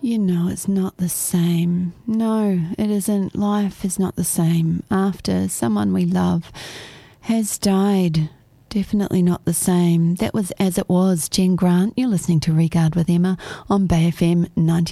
You know it's not the same. No, it isn't. Life is not the same after someone we love has died. Definitely not the same. That was As It Was, Jen Grant. You're listening to Regard with Emma on Bay FM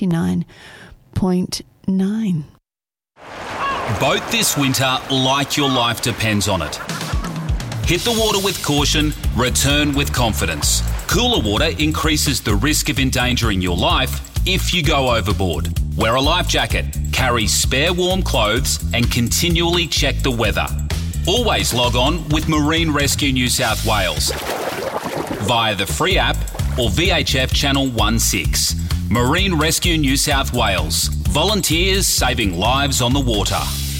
99.9. Boat this winter like your life depends on it. Hit the water with caution, return with confidence. Cooler water increases the risk of endangering your life if you go overboard. Wear a life jacket, carry spare warm clothes and continually check the weather. Always log on with Marine Rescue New South Wales via the free app or VHF Channel 16. Marine Rescue New South Wales. Volunteers saving lives on the water.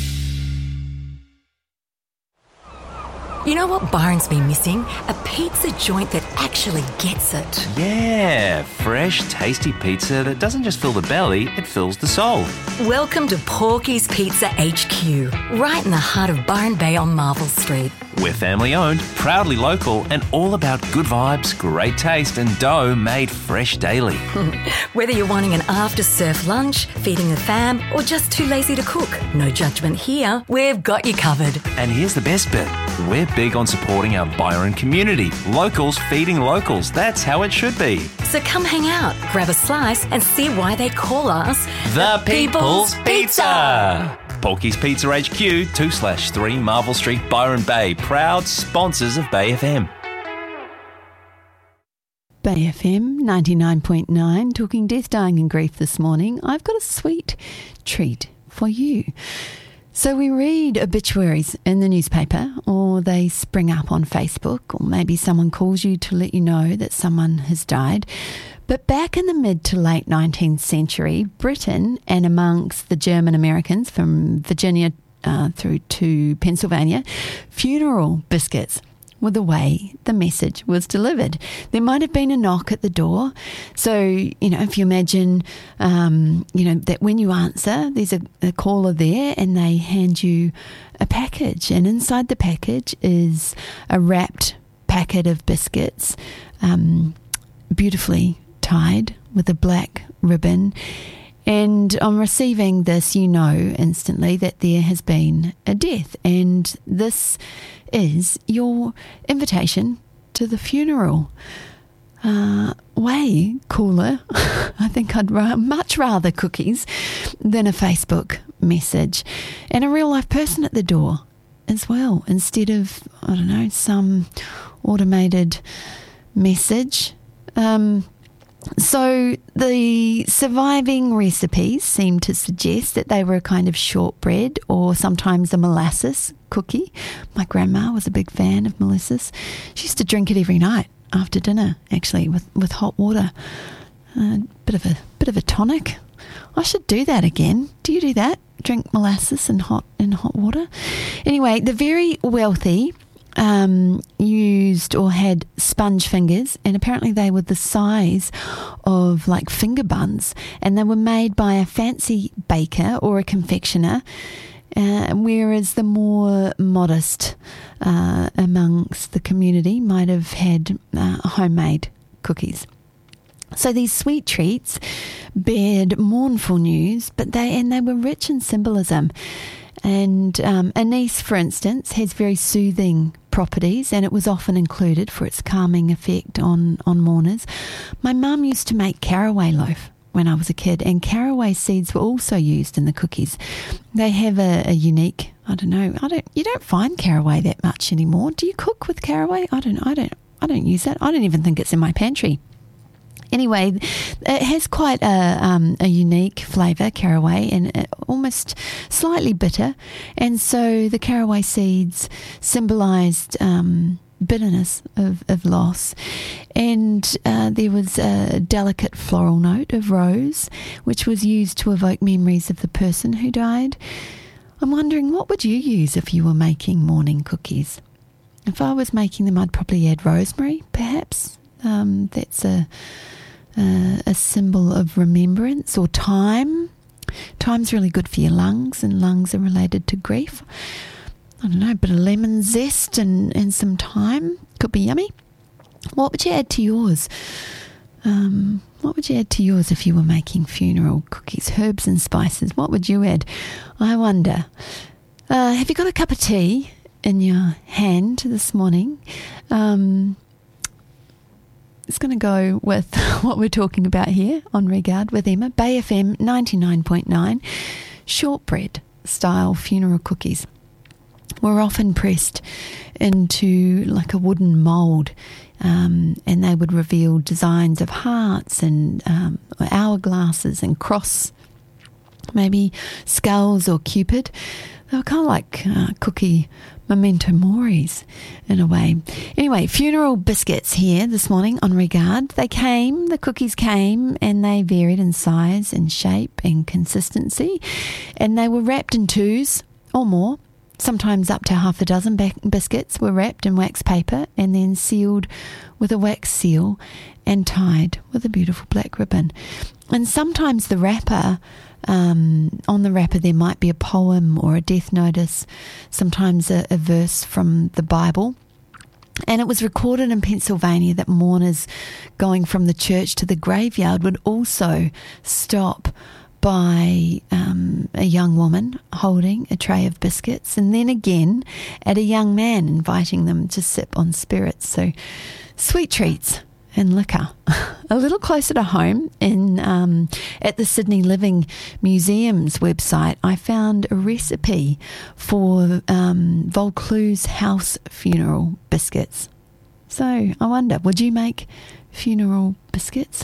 You know what Byron's been missing? A pizza joint that actually gets it. Yeah, fresh, tasty pizza that doesn't just fill the belly, it fills the soul. Welcome to Porky's Pizza HQ, right in the heart of Byron Bay on Marvel Street. We're family owned, proudly local, and all about good vibes, great taste, and dough made fresh daily. Whether you're wanting an after-surf lunch, feeding the fam, or just too lazy to cook, no judgment here. We've got you covered. And here's the best bit. We're big on supporting our Byron community. Locals feeding locals. That's how it should be. So come hang out, grab a slice, and see why they call us The People's Pizza. Porky's Pizza HQ, 2/3 Marvel Street, Byron Bay. Proud sponsors of Bay FM. Bay FM 99.9, talking death, dying and grief this morning. I've got a sweet treat for you. So we read obituaries in the newspaper, or they spring up on Facebook, or maybe someone calls you to let you know that someone has died. But back in the mid to late 19th century, Britain, and amongst the German Americans from Virginia through to Pennsylvania, funeral biscuits were the way the message was delivered. There might have been a knock at the door. So, if you imagine, that when you answer, there's a caller there and they hand you a package. And inside the package is a wrapped packet of biscuits, beautifully tied with a black ribbon. And on receiving this, you know instantly that there has been a death. And this is your invitation to the funeral. Way cooler. I think I'd much rather cookies than a Facebook message. And a real life person at the door as well, instead of, some automated message. So the surviving recipes seem to suggest that they were a kind of shortbread or sometimes a molasses cookie. My grandma was a big fan of molasses. She used to drink it every night after dinner, actually, with hot water. Bit of a tonic. I should do that again. Do you do that? Drink molasses in hot water? Anyway, the very wealthy used or had sponge fingers, and apparently they were the size of like finger buns, and they were made by a fancy baker or a confectioner, whereas the more modest amongst the community might have had homemade cookies. So these sweet treats bared mournful news, but they were rich in symbolism. And anise, for instance, has very soothing properties, and it was often included for its calming effect on mourners. My mum used to make caraway loaf when I was a kid, and caraway seeds were also used in the cookies. They have a unique, you don't find caraway that much anymore. Do you cook with caraway? I don't use that. I don't even think it's in my pantry. Anyway, it has quite a unique flavour, caraway, and almost slightly bitter. And so the caraway seeds symbolised bitterness of loss. And there was a delicate floral note of rose, which was used to evoke memories of the person who died. I'm wondering, what would you use if you were making morning cookies? If I was making them, I'd probably add rosemary, perhaps. That's a symbol of remembrance, or thyme. Thyme's really good for your lungs, and lungs are related to grief. I don't know, a bit of lemon zest and some thyme could be yummy. What would you add to yours? What would you add to yours if you were making funeral cookies? Herbs and spices. What would you add? I wonder. Have you got a cup of tea in your hand this morning? It's going to go with what we're talking about here on Regard with Emma. Bay FM 99.9. Shortbread style funeral cookies were often pressed into like a wooden mould, and they would reveal designs of hearts and hourglasses and cross, maybe skulls or Cupid. They were kind of like cookie memento moris in a way. Anyway, funeral biscuits here this morning on Regard. The cookies came, and they varied in size and shape and consistency, and they were wrapped in 2s or more. Sometimes up to half a dozen biscuits were wrapped in wax paper and then sealed with a wax seal and tied with a beautiful black ribbon. And sometimes the wrapper, on the wrapper there might be a poem or a death notice, sometimes a verse from the Bible. And it was recorded in Pennsylvania that mourners going from the church to the graveyard would also stop by a young woman holding a tray of biscuits, and then again at a young man inviting them to sip on spirits. So sweet treats and liquor. A little closer to home, at the Sydney Living Museum's website, I found a recipe for Vaucluse house funeral biscuits. So I wonder, would you make funeral biscuits?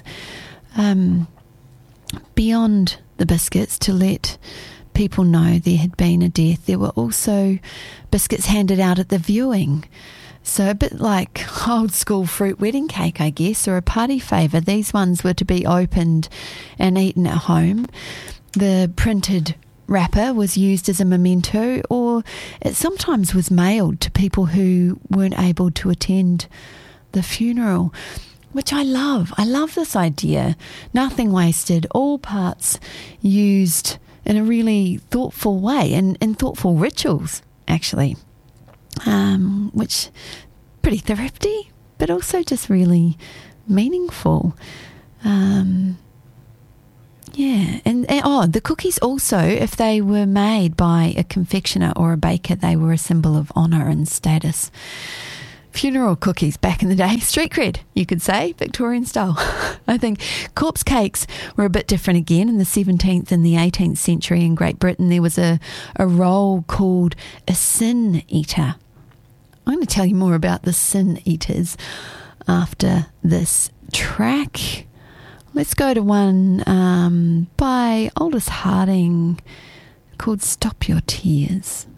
Beyond the biscuits, to let people know there had been a death, there were also biscuits handed out at the viewing. So a bit like old school fruit wedding cake, I guess, or a party favour. These ones were to be opened and eaten at home. The printed wrapper was used as a memento, or it sometimes was mailed to people who weren't able to attend the funeral, which I love. I love this idea. Nothing wasted, all parts used in a really thoughtful way, and thoughtful rituals, actually, which pretty thrifty, but also just really meaningful. And the cookies also, if they were made by a confectioner or a baker, they were a symbol of honour and status. Funeral cookies back in the day, street cred, you could say, Victorian style. I think corpse cakes were a bit different again. In the 17th and the 18th century in Great Britain, there was a role called a sin eater. I'm going to tell you more about the sin eaters after this track. Let's go to one by Aldous Harding called Stop Your Tears.